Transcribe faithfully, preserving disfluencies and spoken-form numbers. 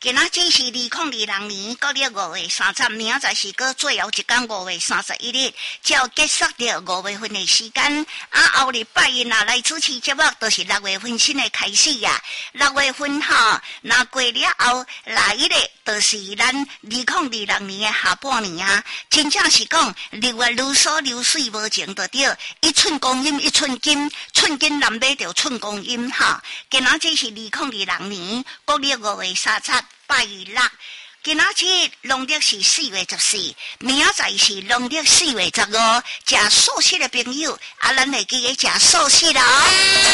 今仔这是二零二零年国历五月三十，明仔是过最后一天五月三十一日，就结束了五月份的时间。啊，后礼拜一啊来主持节目，都是六月份新的开始呀。六月份哈，那过了后来咧，就是咱二零二零年的下半年啊。真正是讲六月如梭流水无情就对，一寸光阴一寸金，寸金难买着寸光阴哈。今仔这是二零二零年国历五月三十。拜六，今仔日农历是四月十四，明仔载是农历四月十五。食素食的朋友，啊，咱会记得食素食啦。